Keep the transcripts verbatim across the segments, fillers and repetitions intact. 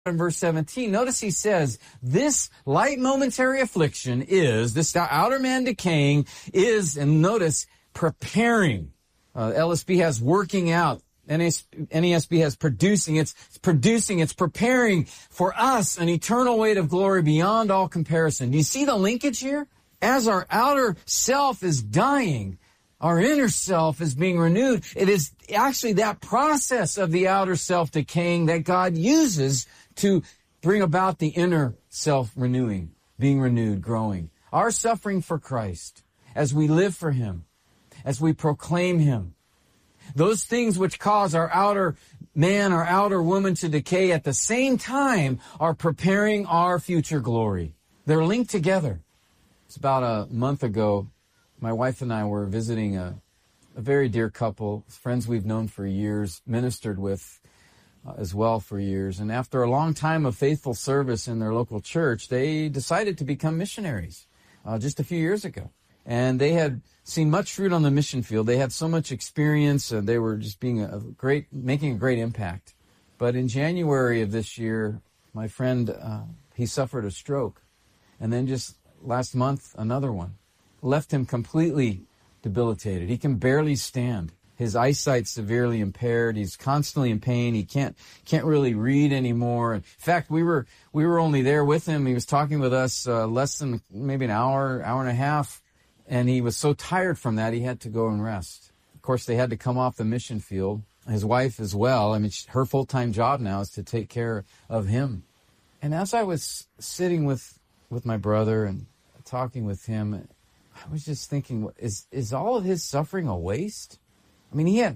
in verse seventeen, notice he says, this light momentary affliction is, this outer man decaying is, and notice, preparing. Uh, L S B has working out. N A S B has producing. It's, it's producing. It's preparing for us an eternal weight of glory beyond all comparison. Do you see the linkage here? As our outer self is dying, our inner self is being renewed. It is actually that process of the outer self decaying that God uses to bring about the inner self renewing, being renewed, growing. Our suffering for Christ, as we live for Him, as we proclaim Him, those things which cause our outer man, our outer woman to decay at the same time are preparing our future glory. They're linked together. It's about a month ago, my wife and I were visiting a, a very dear couple, friends we've known for years, ministered with uh, as well for years. And after a long time of faithful service in their local church, they decided to become missionaries uh, just a few years ago. And they had seen much fruit on the mission field. They had so much experience, and they were just being a great, making a great impact. But in January of this year, my friend, uh, he suffered a stroke. And then just last month, another one. Left him completely debilitated. He can barely stand. His eyesight's severely impaired. He's constantly in pain. He can't can't really read anymore. In fact, we were we were only there with him. He was talking with us uh, less than maybe an hour, hour and a half, and he was so tired from that he had to go and rest. Of course, they had to come off the mission field. His wife as well. I mean, her full-time job now is to take care of him. And as I was sitting with with my brother and talking with him, I was just thinking, is is all of his suffering a waste? I mean, he had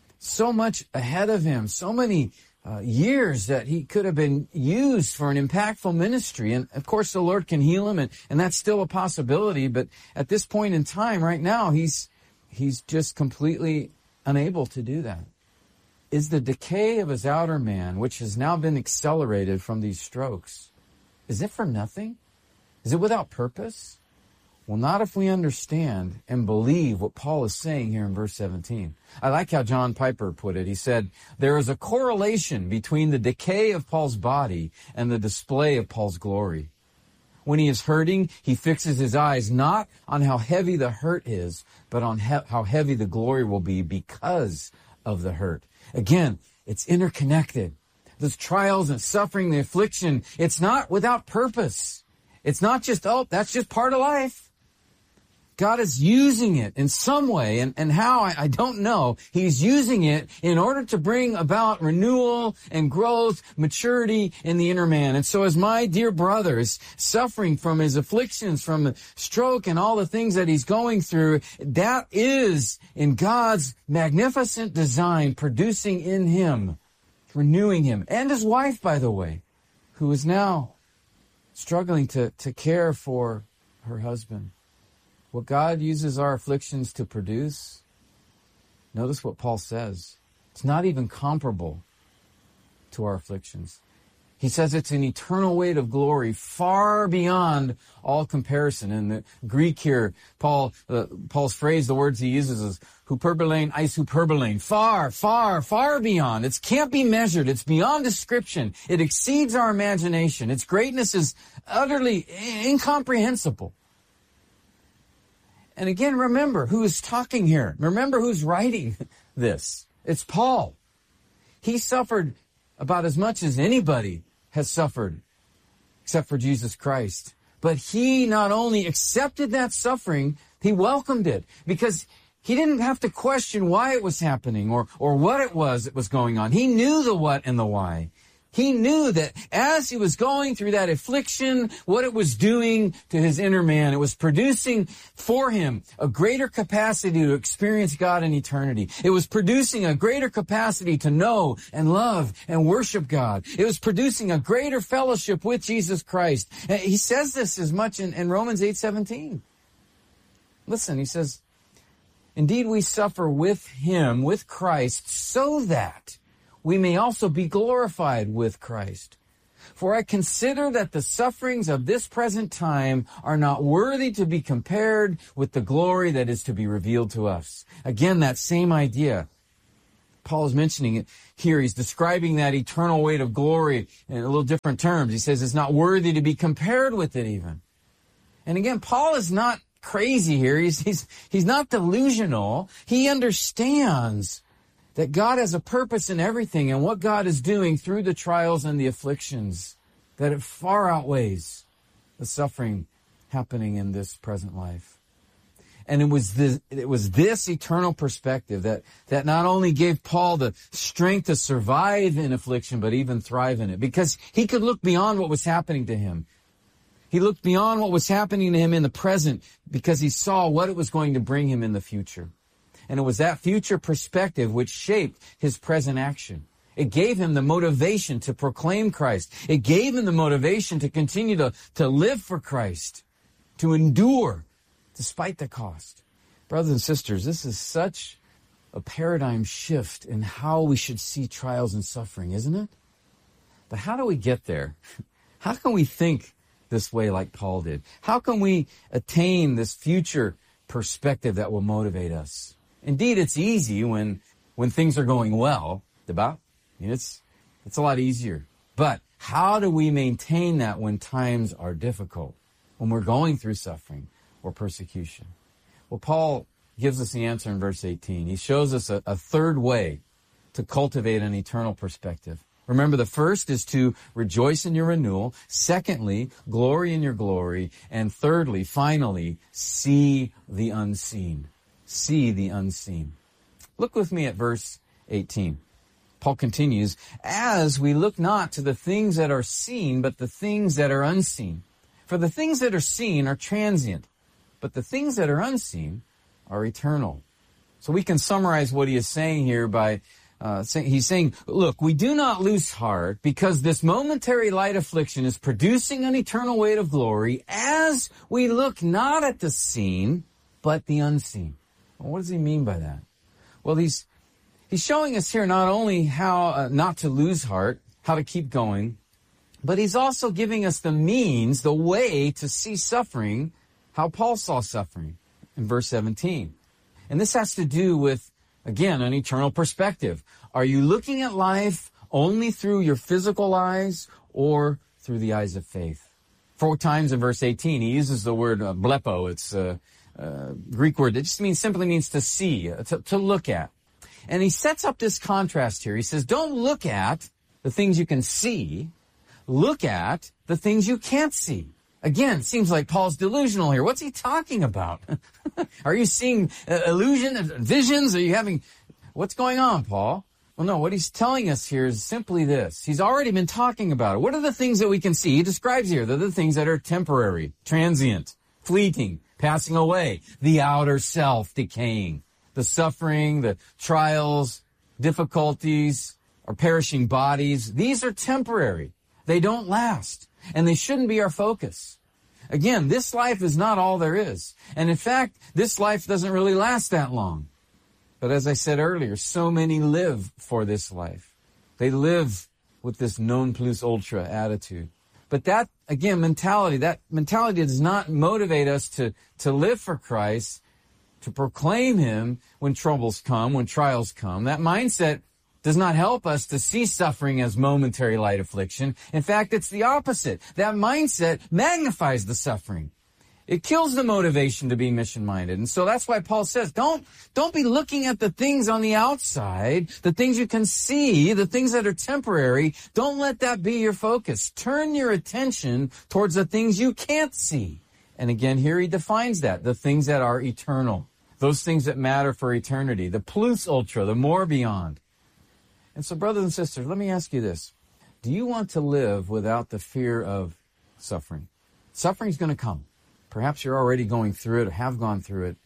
so much ahead of him, so many uh, years that he could have been used for an impactful ministry. And, of course, the Lord can heal him, and, and that's still a possibility. But at this point in time, right now, he's he's just completely unable to do that. Is the decay of his outer man, which has now been accelerated from these strokes, is it for nothing? Is it without purpose? Well, not if we understand and believe what Paul is saying here in verse seventeen. I like how John Piper put it. He said, there is a correlation between the decay of Paul's body and the display of Paul's glory. When he is hurting, he fixes his eyes not on how heavy the hurt is, but on he- how heavy the glory will be because of the hurt. Again, it's interconnected. Those trials and suffering, the affliction, it's not without purpose. It's not just, oh, that's just part of life. God is using it in some way, and, and how, I, I don't know. He's using it in order to bring about renewal and growth, maturity in the inner man. And so as my dear brother is suffering from his afflictions, from a stroke and all the things that he's going through, that is in God's magnificent design producing in him, renewing him. And his wife, by the way, who is now struggling to, to care for her husband. What God uses our afflictions to produce, notice what Paul says. It's not even comparable to our afflictions. He says it's an eternal weight of glory far beyond all comparison. In the Greek here, Paul, uh, Paul's phrase, the words he uses is hyperbolain, eis hyperbolain. Far, far, far beyond. It can't be measured. It's beyond description. It exceeds our imagination. Its greatness is utterly incomprehensible. And again, remember who is talking here. Remember who's writing this. It's Paul. He suffered about as much as anybody has suffered, except for Jesus Christ. But he not only accepted that suffering, he welcomed it, because he didn't have to question why it was happening or, or what it was that was going on. He knew the what and the why. He knew that as he was going through that affliction, what it was doing to his inner man, it was producing for him a greater capacity to experience God in eternity. It was producing a greater capacity to know and love and worship God. It was producing a greater fellowship with Jesus Christ. He says this as much in, in Romans eight seventeen. Listen, he says, indeed we suffer with him, with Christ, so that we may also be glorified with Christ. For I consider that the sufferings of this present time are not worthy to be compared with the glory that is to be revealed to us. Again, that same idea. Paul is mentioning it here. He's describing that eternal weight of glory in a little different terms. He says it's not worthy to be compared with it even. And again, Paul is not crazy here. He's, he's, he's not delusional. He understands that God has a purpose in everything, and what God is doing through the trials and the afflictions, that it far outweighs the suffering happening in this present life. And it was this, it was this eternal perspective that, that not only gave Paul the strength to survive in affliction, but even thrive in it, because he could look beyond what was happening to him. He looked beyond what was happening to him in the present because he saw what it was going to bring him in the future. And it was that future perspective which shaped his present action. It gave him the motivation to proclaim Christ. It gave him the motivation to continue to, to live for Christ, to endure despite the cost. Brothers and sisters, this is such a paradigm shift in how we should see trials and suffering, isn't it? But how do we get there? How can we think this way like Paul did? How can we attain this future perspective that will motivate us? Indeed, it's easy when when things are going well. About it's it's a lot easier. But how do we maintain that when times are difficult, when we're going through suffering or persecution? Well, Paul gives us the answer in verse eighteen. He shows us a, a third way to cultivate an eternal perspective. Remember, the first is to rejoice in your renewal. Secondly, glory in your glory. And thirdly, finally, see the unseen. See the unseen. Look with me at verse eighteen. Paul continues, as we look not to the things that are seen, but the things that are unseen. For the things that are seen are transient, but the things that are unseen are eternal. So we can summarize what he is saying here by Uh, say, he's saying, look, we do not lose heart because this momentary light affliction is producing an eternal weight of glory as we look not at the seen, but the unseen. Well, what does he mean by that? Well, he's he's showing us here not only how uh, not to lose heart, how to keep going, but he's also giving us the means, the way to see suffering, how Paul saw suffering in verse seventeen. And this has to do with, again, an eternal perspective. Are you looking at life only through your physical eyes or through the eyes of faith? Four times in verse eighteen, he uses the word uh, blepo. It's a, a Greek word that just means simply means to see, uh, to, to look at. And he sets up this contrast here. He says, don't look at the things you can see. Look at the things you can't see. Again, it seems like Paul's delusional here. What's he talking about? Are you seeing uh, illusion, visions? Are you having... What's going on, Paul? Well, no, what he's telling us here is simply this. He's already been talking about it. What are the things that we can see? He describes here. They're the things that are temporary, transient, fleeting, passing away, the outer self decaying, the suffering, the trials, difficulties, our perishing bodies. These are temporary. They don't last. And they shouldn't be our focus. Again, this life is not all there is. And in fact, this life doesn't really last that long. But as I said earlier, so many live for this life. They live with this non plus ultra attitude. But that, again, mentality, that mentality does not motivate us to, to live for Christ, to proclaim Him when troubles come, when trials come. That mindset does not help us to see suffering as momentary light affliction. In fact, it's the opposite. That mindset magnifies the suffering. It kills the motivation to be mission-minded. And so that's why Paul says, don't, don't be looking at the things on the outside, the things you can see, the things that are temporary. Don't let that be your focus. Turn your attention towards the things you can't see. And again, here he defines that, the things that are eternal, those things that matter for eternity, the plus ultra, the more beyond. And so, brothers and sisters, let me ask you this. Do you want to live without the fear of suffering? Suffering's going to come. Perhaps you're already going through it or have gone through it,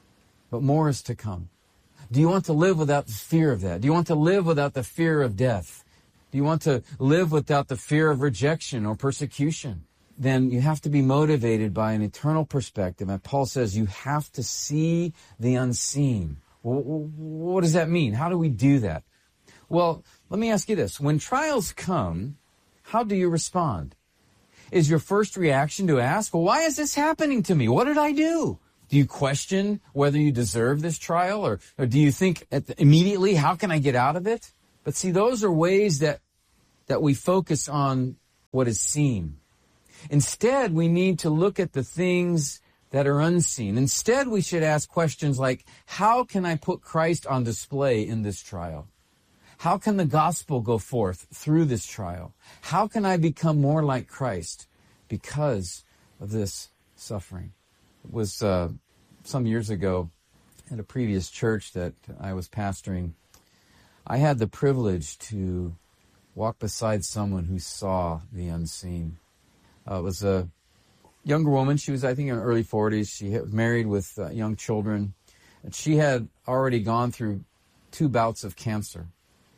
but more is to come. Do you want to live without the fear of that? Do you want to live without the fear of death? Do you want to live without the fear of rejection or persecution? Then you have to be motivated by an eternal perspective. And Paul says you have to see the unseen. Well, what does that mean? How do we do that? Well, let me ask you this. When trials come, how do you respond? Is your first reaction to ask, well, why is this happening to me? What did I do? Do you question whether you deserve this trial? Or, or do you think at the, immediately, how can I get out of it? But see, those are ways that, that we focus on what is seen. Instead, we need to look at the things that are unseen. Instead, we should ask questions like, how can I put Christ on display in this trial? How can the gospel go forth through this trial? How can I become more like Christ because of this suffering? It was uh, some years ago at a previous church that I was pastoring. I had the privilege to walk beside someone who saw the unseen. Uh, it was a younger woman. She was, I think, in her early forties. She was married with uh, young children. And she had already gone through two bouts of cancer.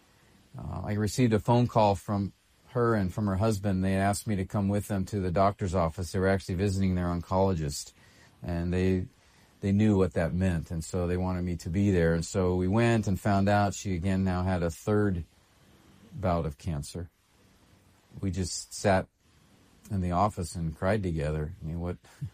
Uh, I received a phone call from her and from her husband. They asked me to come with them to the doctor's office. They were actually visiting their oncologist, and they they knew what that meant, and so they wanted me to be there. And so we went and found out she again now had a third bout of cancer. We just sat in the office and cried together. I mean, what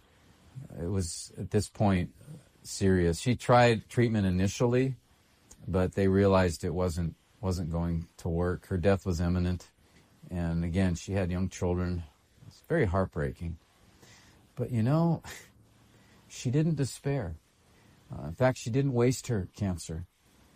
it was at this point serious. She tried treatment initially, but they realized it wasn't wasn't going to work. Her death was imminent. And again, she had young children. It's very heartbreaking. But you know, she didn't despair. Uh, in fact, she didn't waste her cancer.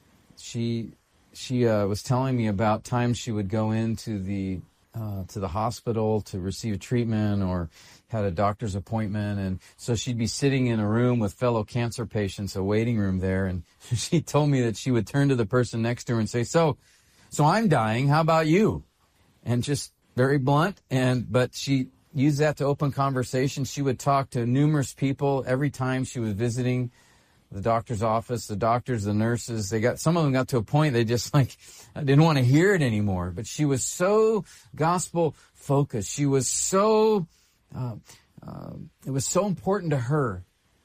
She she uh, was telling me about times she would go into the uh, to the hospital to receive treatment or had a doctor's appointment, and so she'd be sitting in a room with fellow cancer patients, a waiting room there, and she told me that she would turn to the person next to her and say, "So, so I'm dying. How about you?" And just very blunt, and but she used that to open conversation. She would talk to numerous people every time she was visiting the doctor's office. The doctors, the nurses, they got some of them got to a point they just like I didn't want to hear it anymore. But she was so gospel focused. She was so uh, uh, it was so important to her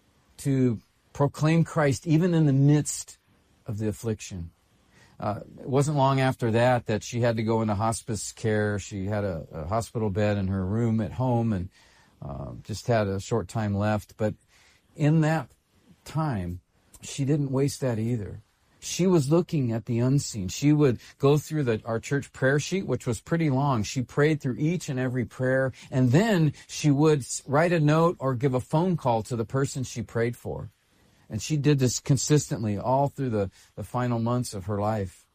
to proclaim Christ even in the midst of the affliction. Uh, it wasn't long after that that she had to go into hospice care. She had a, a hospital bed in her room at home and uh, just had a short time left. But in that time, she didn't waste that either. She was looking at the unseen. She would go through the, our church prayer sheet, which was pretty long. She prayed through each and every prayer, and then she would write a note or give a phone call to the person she prayed for. And she did this consistently all through the, the final months of her life.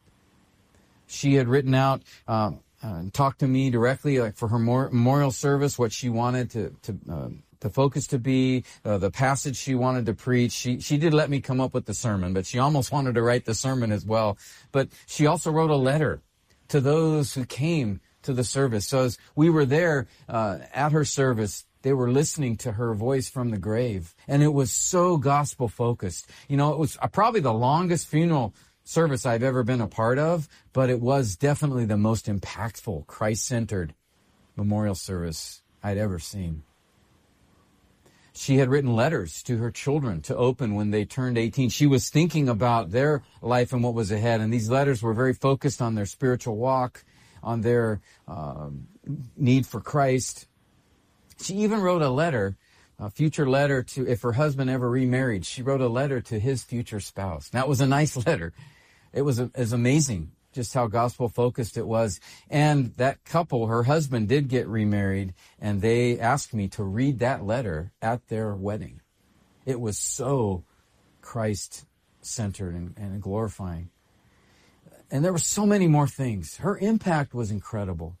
She had written out uh, and talked to me directly, like for her memorial service, what she wanted to to, uh, to focus to be, uh, the passage she wanted to preach. She she did let me come up with the sermon, but she almost wanted to write the sermon as well. But she also wrote a letter to those who came to the service. So as we were there uh, at her service, they were listening to her voice from the grave. And it was so gospel focused. You know, it was probably the longest funeral service I've ever been a part of, but it was definitely the most impactful, Christ-centered memorial service I'd ever seen. She had written letters to her children to open when they turned eighteen. She was thinking about their life and what was ahead. And these letters were very focused on their spiritual walk, on their uh, need for Christ. She even wrote a letter, a future letter to, if her husband ever remarried, she wrote a letter to his future spouse. That was a nice letter. It was, it was amazing just how gospel-focused it was. And that couple, her husband, did get remarried, and they asked me to read that letter at their wedding. It was so Christ-centered and, and glorifying. And there were so many more things. Her impact was incredible.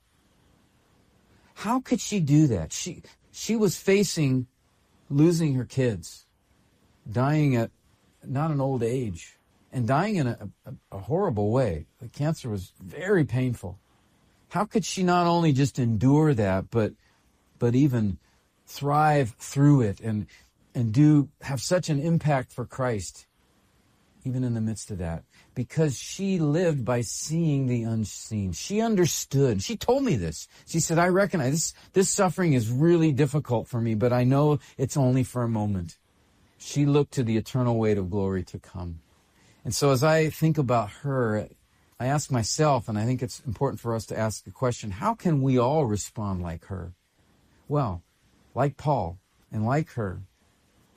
How could she do that? She she was facing losing her kids, dying at not an old age, and dying in a, a, a horrible way. The cancer was very painful. How could she not only just endure that, but but even thrive through it and and do have such an impact for Christ, even in the midst of that? Because she lived by seeing the unseen. She understood. She told me this. She said, I recognize this, this suffering is really difficult for me, but I know it's only for a moment. She looked to the eternal weight of glory to come. And so as I think about her, I ask myself, and I think it's important for us to ask the question, how can we all respond like her? Well, like Paul and like her,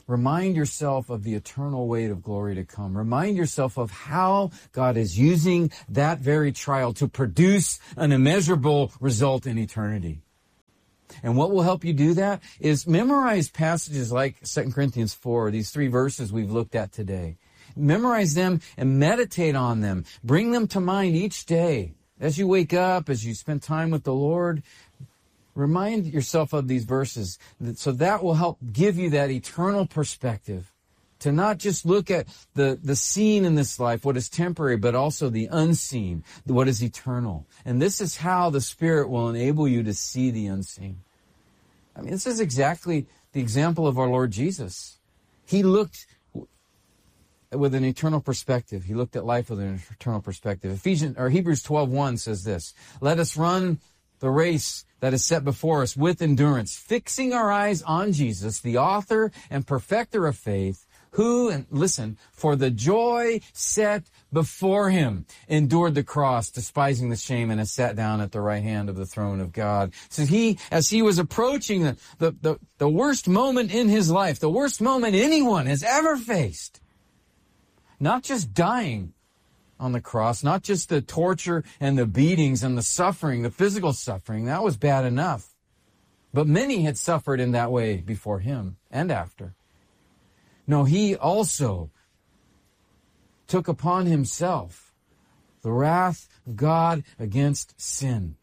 Remind yourself of the eternal weight of glory to come. Remind yourself of how God is using that very trial to produce an immeasurable result in eternity. And what will help you do that is memorize passages like Second Corinthians four, these three verses we've looked at today. Memorize them and meditate on them. Bring them to mind each day. As you wake up, as you spend time with the Lord, remind yourself of these verses. So that will help give you that eternal perspective. To not just look at the, the seen in this life, what is temporary, but also the unseen, what is eternal. And this is how the Spirit will enable you to see the unseen. I mean, this is exactly the example of our Lord Jesus. He looked with an eternal perspective. He looked at life with an eternal perspective. Ephesians or Hebrews twelve one says this, "Let us run the race that is set before us with endurance, fixing our eyes on Jesus, the author and perfecter of faith, who," and listen, "for the joy set before him endured the cross, despising the shame, and has sat down at the right hand of the throne of God." So he, as he was approaching the, the, the, the worst moment in his life, the worst moment anyone has ever faced, not just dying on the cross, not just the torture and the beatings and the suffering, the physical suffering, that was bad enough. But many had suffered in that way before him and after. No, he also took upon himself the wrath of God against sin.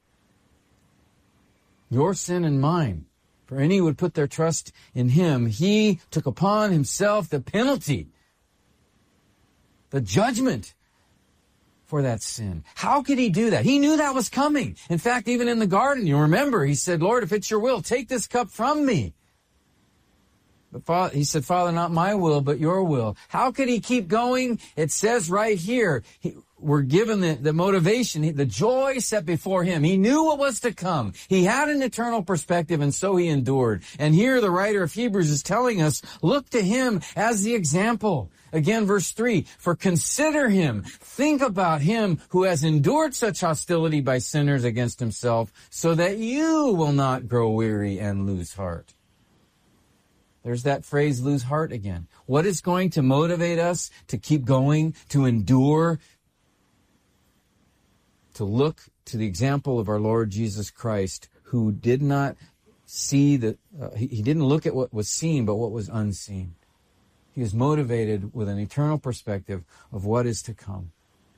Your sin and mine. For any who would put their trust in him, he took upon himself the penalty, the judgment for that sin. How could he do that? He knew that was coming. In fact, even in the garden, you remember, he said, "Lord, if it's your will, take this cup from me." But Father, he said, "Father, not my will, but your will." How could he keep going? It says right here, he, we're given the, the motivation, the joy set before him. He knew what was to come. He had an eternal perspective, and so he endured. And here the writer of Hebrews is telling us, look to him as the example. Again, verse three, "For consider him, think about him who has endured such hostility by sinners against himself, so that you will not grow weary and lose heart." There's that phrase, lose heart again. What is going to motivate us to keep going, to endure, to look to the example of our Lord Jesus Christ, who did not see the, uh, he, he didn't look at what was seen, but what was unseen. He was motivated with an eternal perspective of what is to come.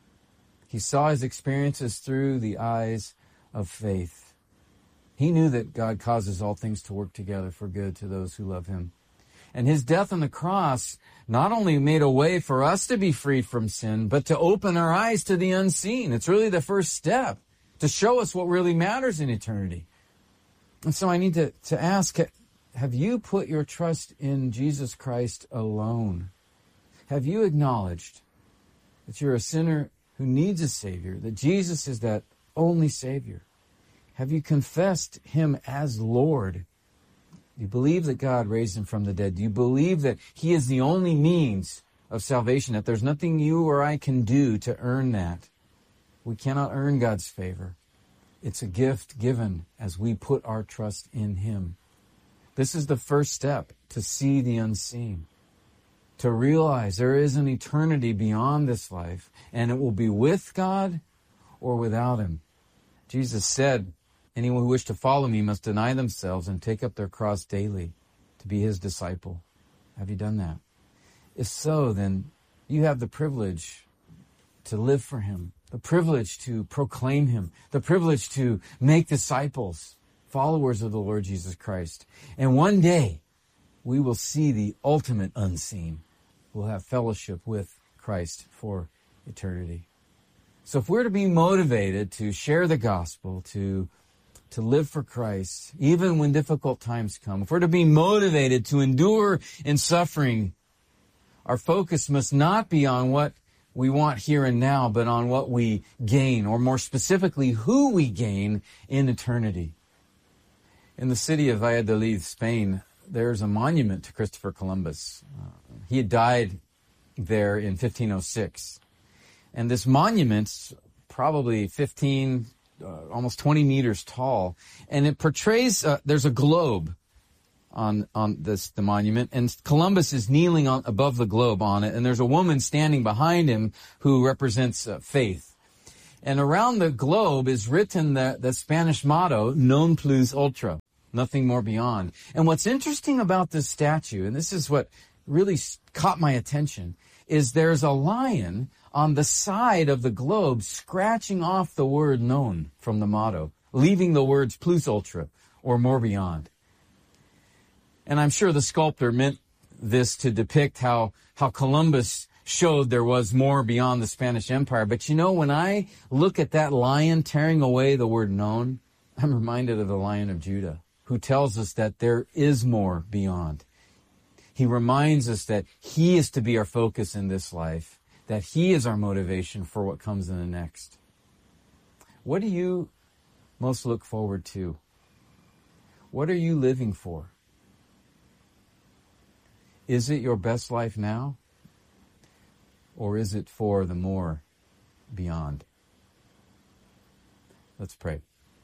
He saw his experiences through the eyes of faith. He knew that God causes all things to work together for good to those who love him. And his death on the cross not only made a way for us to be freed from sin, but to open our eyes to the unseen. It's really the first step to show us what really matters in eternity. And so I need to, to ask, have you put your trust in Jesus Christ alone? Have you acknowledged that you're a sinner who needs a Savior, that Jesus is that only Savior? Have you confessed him as Lord? Do you believe that God raised him from the dead? Do you believe that he is the only means of salvation, that there's nothing you or I can do to earn that? We cannot earn God's favor. It's a gift given as we put our trust in him. This is the first step, to see the unseen, to realize there is an eternity beyond this life, and it will be with God or without him. Jesus said, "Anyone who wishes to follow me must deny themselves and take up their cross daily to be his disciple." Have you done that? If so, then you have the privilege to live for him, the privilege to proclaim him, the privilege to make disciples, followers of the Lord Jesus Christ. And one day, we will see the ultimate unseen. We'll have fellowship with Christ for eternity. So if we're to be motivated to share the gospel, to to live for Christ, even when difficult times come, if we're to be motivated to endure in suffering, our focus must not be on what we want here and now, but on what we gain, or more specifically, who we gain in eternity. In the city of Valladolid, Spain, there's a monument to Christopher Columbus. Uh, he had died there in fifteen oh six. And this monument's probably fifteen, uh, almost twenty meters tall. And it portrays, uh, there's a globe on on this the monument, and Columbus is kneeling on above the globe on it, and there's a woman standing behind him who represents uh, faith. And around the globe is written the, the Spanish motto, non plus ultra, nothing more beyond. And what's interesting about this statue, and this is what really caught my attention, is there's a lion on the side of the globe scratching off the word non from the motto, leaving the words plus ultra, or more beyond. And I'm sure the sculptor meant this to depict how, how Columbus showed there was more beyond the Spanish Empire. But you know, when I look at that lion tearing away the word known, I'm reminded of the Lion of Judah, who tells us that there is more beyond. He reminds us that he is to be our focus in this life, that he is our motivation for what comes in the next. What do you most look forward to? What are you living for? Is it your best life now? Or is it for the more beyond? Let's pray.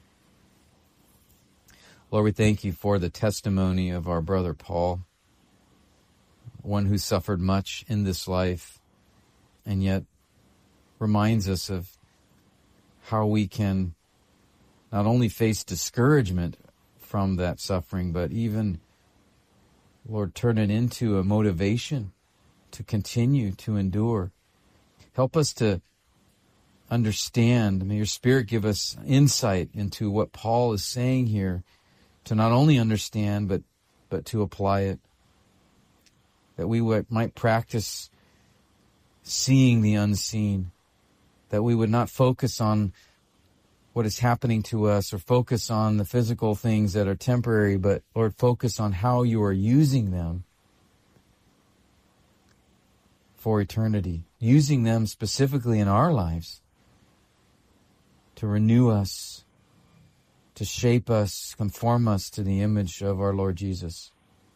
Lord, we thank you for the testimony of our brother Paul, one who suffered much in this life and yet reminds us of how we can not only face discouragement from that suffering, but even, Lord, turn it into a motivation to continue to endure. Help us to understand. May your Spirit give us insight into what Paul is saying here, to not only understand, but, but to apply it. That we would, might practice seeing the unseen. That we would not focus on what is happening to us or focus on the physical things that are temporary, but, Lord, focus on how you are using them for eternity, using them specifically in our lives to renew us, to shape us, conform us to the image of our Lord Jesus.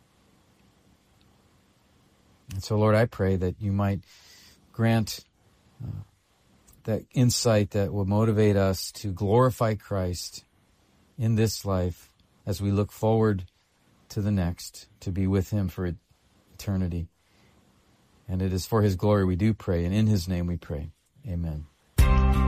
And so, Lord, I pray that you might grant uh, that insight that will motivate us to glorify Christ in this life as we look forward to the next, to be with him for eternity. And it is for his glory we do pray, and in his name we pray. Amen.